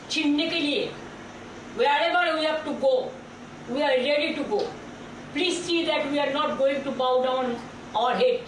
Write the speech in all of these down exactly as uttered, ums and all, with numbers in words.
छीनने के लिए wherever we have to go, we are ready to go. Please see that we are not going to bow down our head.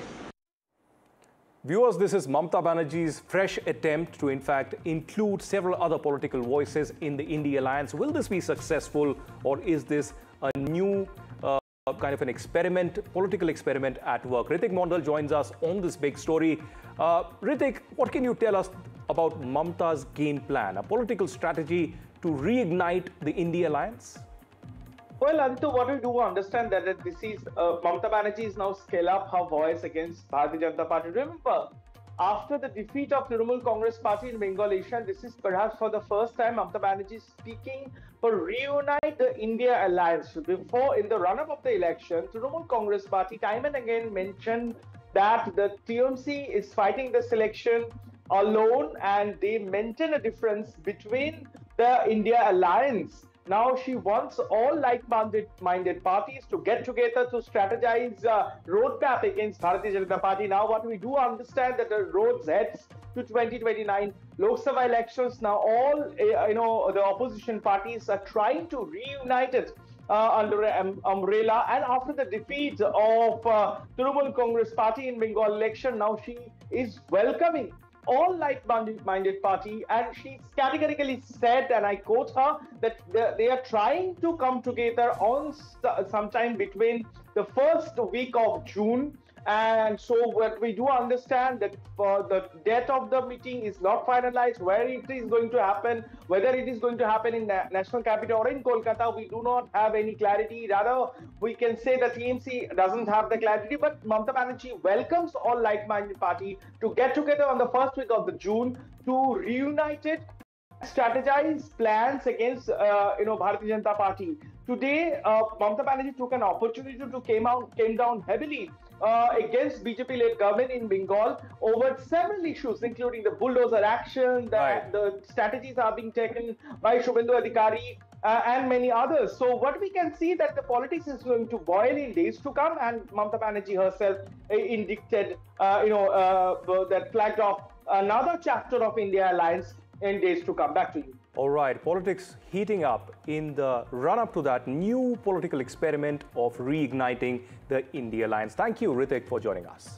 Viewers, this is Mamata Banerjee's fresh attempt to, in fact, include several other political voices in the India alliance. Will this be successful, or is this a new uh, kind of an experiment, political experiment at work? Ritik Mondal joins us on this big story. Uh, Ritik, what can you tell us about Mamata's game plan, a political strategy to reignite the India alliance? Well, Antu, what we do understand that, that this is uh, Mamata Banerjee is now scale up her voice against Bharatiya Janata Party. Remember, after the defeat of Trinamool Congress Party in Bengal election, this is perhaps for the first time Mamata Banerjee is speaking for reunite the India alliance. Before, in the run-up of the election, Trinamool Congress Party time and again mentioned that the T M C is fighting this election alone, and they maintain a difference between the India alliance. Now she wants all like-minded parties to get together to strategize uh, roadmap against Bharatiya Janata Party. Now what we do understand that the roads heads to twenty twenty-nine Lok Sabha elections. Now all uh, you know the opposition parties are trying to reunite it uh, under an umbrella. And after the defeat of uh, Trinamool Congress Party in Bengal election, now she is welcoming all like-minded party, and she categorically said, and I quote her, that they are trying to come together on sometime between the first week of June. And so what we do understand that for the date of the meeting is not finalized, where it is going to happen, whether it is going to happen in the national capital or in Kolkata, we do not have any clarity. Rather, we can say that T M C doesn't have the clarity, but Mamata Banerjee welcomes all like-minded party to get together on the first week of the June to reunite it, strategize plans against uh, you know Bharatiya Janata Party. Today, uh, Mamata Banerjee took an opportunity to came out came down heavily uh, against B J P-led government in Bengal over several issues, including the bulldozer action, the, right. the strategies are being taken by Shubhendu Adhikari uh, and many others. So what we can see that the politics is going to boil in days to come, and Mamata Banerjee herself uh, indicted, uh, you know, uh, that flagged off another chapter of India alliance in days to come. Back to you. All right, politics heating up in the run-up to that new political experiment of reigniting the India alliance. Thank you, Ritik, for joining us.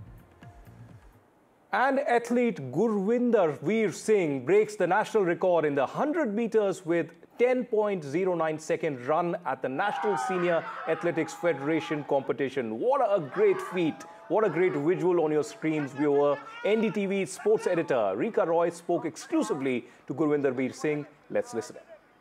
And athlete Gurvinder Veer Singh breaks the national record in the one hundred meters with ten point zero nine second run at the National Senior Athletics Federation competition. What a great feat. What a great visual on your screens, viewer. N D T V sports editor Rika Roy spoke exclusively to Gurvinder Veer Singh. Let's listen.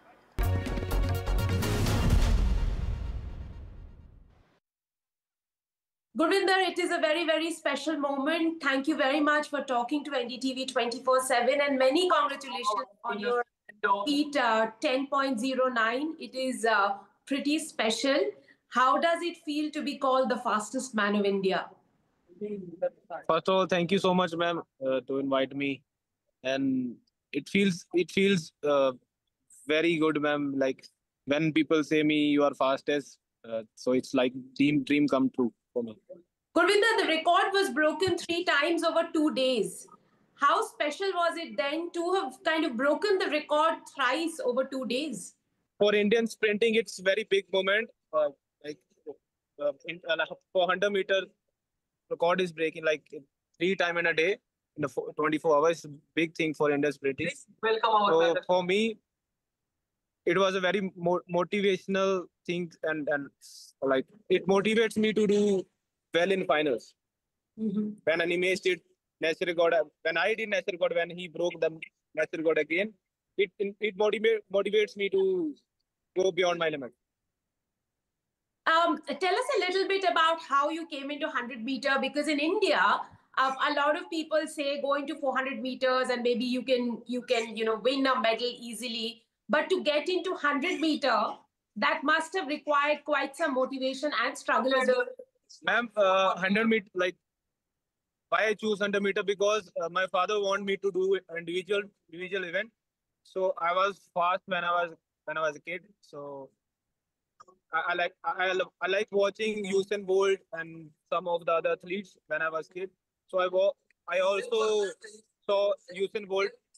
Gurvinder, it is a very, very special moment. Thank you very much for talking to N D T V twenty-four seven, and many congratulations on your feat uh, ten point zero nine. It is uh, pretty special. How does it feel to be called the fastest man of India? First of all, thank you so much, ma'am, uh, to invite me, and it feels it feels uh, very good, ma'am. Like when people say me, you are fastest, uh, so it's like dream dream come true for me. Gurvinder, the record was broken three times over two days. How special was it then to have kind of broken the record thrice over two days? For Indian sprinting, it's very big moment. Uh, like uh, in, uh, for one hundred meters. Record is breaking like three times in a day in the twenty-four hours. Big thing for Indian sprinting. Welcome our so for me, it was a very mo motivational thing, and and like it motivates me to do well in finals. Mm-hmm. When Animesh did national record, when I did national record, when he broke the national record again, it it motivate motivates me to go beyond my limit. Um, tell us a little bit about how you came into one hundred meter, because in India, uh, a lot of people say go into four hundred meters and maybe you can, you can, you know, win a medal easily. But to get into one hundred meter, that must have required quite some motivation and struggle as well. Ma'am, uh, one hundred meter, like, why I choose one hundred meter? Because uh, my father wanted me to do an individual, individual event. So I was fast when I was, when I was a kid. So I, I like I, I, I like watching Usain Bolt and some of the other athletes when I was kid. So I I also saw Usain Bolt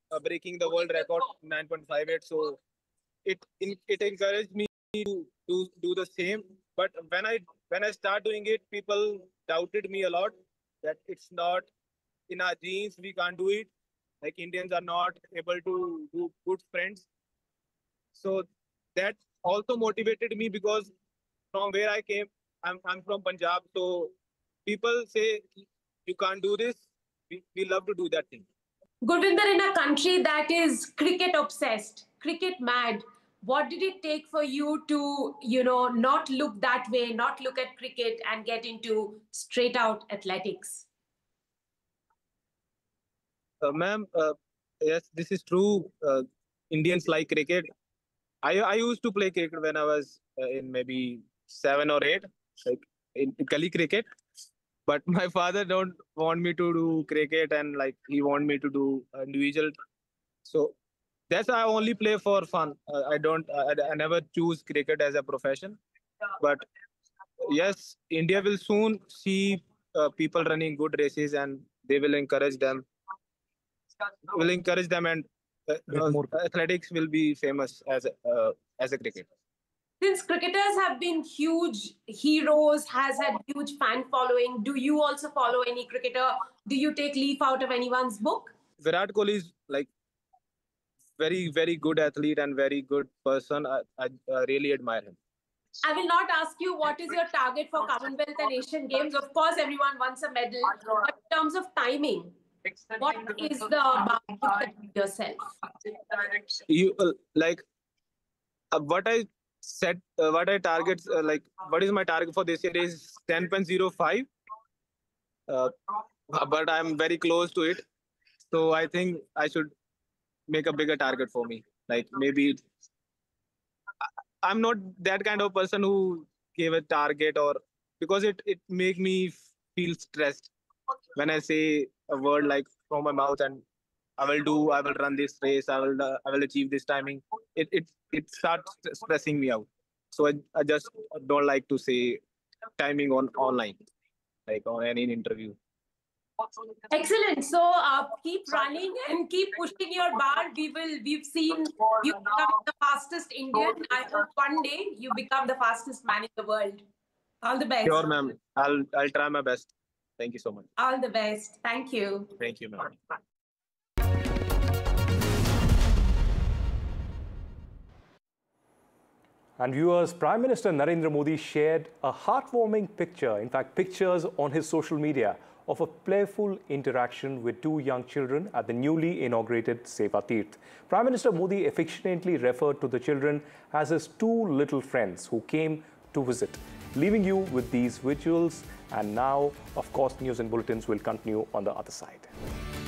uh, breaking the world record nine point five eight. So it it encouraged me to do do the same. But when I when I start doing it, people doubted me a lot that it's not in our genes. We can't do it. Like Indians are not able to do good sprints. So that also motivated me because from where I came, I'm I'm from Punjab. So people say you can't do this. We, we love to do that thing. Gurvinder, in a country that is cricket obsessed, cricket mad, what did it take for you to, you know, not look that way, not look at cricket and get into straight out athletics? Uh, ma'am, uh, yes, this is true. Uh, Indians like cricket. I I used to play cricket when I was uh, in maybe seven or eight, like in gully cricket. But my father don't want me to do cricket, and like he want me to do individual. So that's why I only play for fun. Uh, I don't. I, I never choose cricket as a profession. But yes, India will soon see uh, people running good races, and they will encourage them. Will encourage them, and uh, uh, athletics will be famous as a, uh, as a cricket. Since cricketers have been huge heroes, has had huge fan following, do you also follow any cricketer? Do you take leaf out of anyone's book? Virat Kohli is like very, very good athlete and very good person. I, I uh, really admire him. I will not ask you what is your target for Commonwealth and Asian Games. Of course, everyone wants a medal. But in terms of timing, what is the bar you set yourself? You uh, like uh, what I set, uh, what I target, uh, like what is my target for this year is ten point zero five. Uh, but I'm very close to it. So I think I should make a bigger target for me. Like maybe I'm not that kind of person who gave a target, or because it it make me feel stressed when I say a word like from my mouth and I will do, I will run this race, I will uh, I will achieve this timing. It it it starts stressing me out. So I, I just don't like to say timing on online, like on any interview. Excellent. So uh, keep running and keep pushing your bar. We will. We've seen you become the fastest Indian. I hope one day you become the fastest man in the world. All the best. Sure, ma'am. I'll I'll try my best. Thank you so much. All the best. Thank you. Thank you, ma'am. And viewers, Prime Minister Narendra Modi shared a heartwarming picture, in fact, pictures on his social media of a playful interaction with two young children at the newly inaugurated Seva Tirth. Prime Minister Modi affectionately referred to the children as his two little friends who came to visit. Leaving you with these visuals, and now, of course, news and bulletins will continue on the other side.